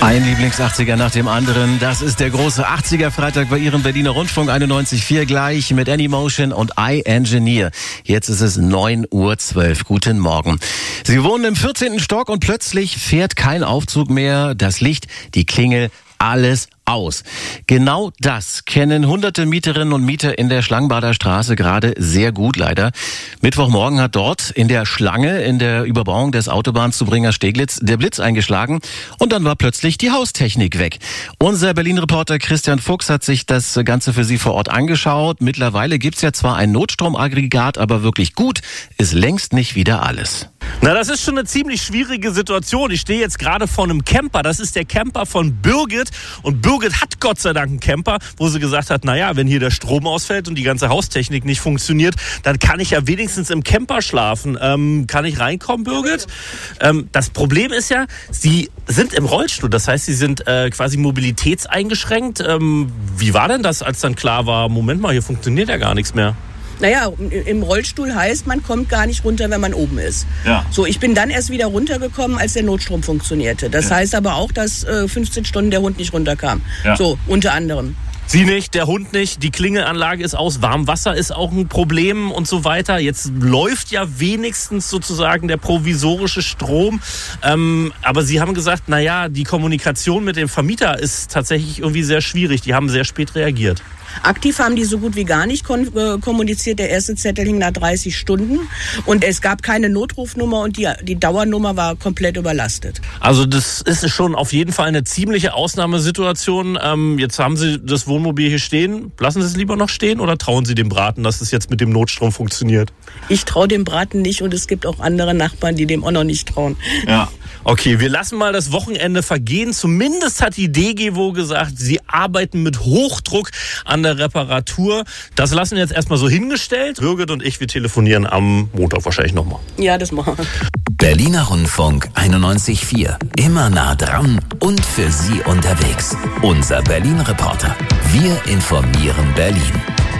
Ein Lieblings-80er nach dem anderen. Das ist der große 80er-Freitag bei Ihrem Berliner Rundfunk 91.4 gleich mit Anymotion und iEngineer. Jetzt ist es 9:12 Uhr. Guten Morgen. Sie wohnen im 14. Stock und plötzlich fährt kein Aufzug mehr. Das Licht, die Klingel, alles aus. Genau das kennen hunderte Mieterinnen und Mieter in der Schlangenbader Straße gerade sehr gut, leider. Mittwochmorgen hat dort in der Schlange, in der Überbauung des Autobahns zu Bringer-Steglitz, der Blitz eingeschlagen und dann war plötzlich die Haustechnik weg. Unser Berlin-Reporter Christian Fuchs hat sich das Ganze für Sie vor Ort angeschaut. Mittlerweile gibt's ja zwar ein Notstromaggregat, aber wirklich gut ist längst nicht wieder alles. Na, das ist schon eine ziemlich schwierige Situation. Ich stehe jetzt gerade vor einem Camper. Das ist der Camper von Birgit. Und Birgit hat Gott sei Dank einen Camper, wo sie gesagt hat, naja, wenn hier der Strom ausfällt und die ganze Haustechnik nicht funktioniert, dann kann ich ja wenigstens im Camper schlafen. Kann ich reinkommen, Birgit? Das Problem ist ja, Sie sind im Rollstuhl. Das heißt, Sie sind quasi mobilitätseingeschränkt. Wie war denn das, als dann klar war, Moment mal, hier funktioniert ja gar nichts mehr? Naja, im Rollstuhl heißt, man kommt gar nicht runter, wenn man oben ist. Ja. So, ich bin dann erst wieder runtergekommen, als der Notstrom funktionierte. Das heißt aber auch, dass 15 Stunden der Hund nicht runterkam. Ja. So, unter anderem. Sie nicht, der Hund nicht, die Klingelanlage ist aus, Warmwasser ist auch ein Problem und so weiter. Jetzt läuft ja wenigstens sozusagen der provisorische Strom. Aber Sie haben gesagt, naja, die Kommunikation mit dem Vermieter ist tatsächlich irgendwie sehr schwierig. Die haben sehr spät reagiert. Aktiv haben die so gut wie gar nicht kommuniziert. Der erste Zettel hing nach 30 Stunden und es gab keine Notrufnummer und die Dauernummer war komplett überlastet. Also das ist schon auf jeden Fall eine ziemliche Ausnahmesituation. Jetzt haben Sie das Wohnmobil hier stehen. Lassen Sie es lieber noch stehen oder trauen Sie dem Braten, dass es jetzt mit dem Notstrom funktioniert? Ich traue dem Braten nicht und es gibt auch andere Nachbarn, die dem auch noch nicht trauen. Ja. Okay, wir lassen mal das Wochenende vergehen. Zumindest hat die DGWO gesagt, sie arbeiten mit Hochdruck an der Reparatur. Das lassen wir jetzt erstmal so hingestellt. Birgit und ich, wir telefonieren am Montag wahrscheinlich nochmal. Ja, das machen wir. Berliner Rundfunk 91.4. Immer nah dran und für Sie unterwegs. Unser Berlin-Reporter. Wir informieren Berlin.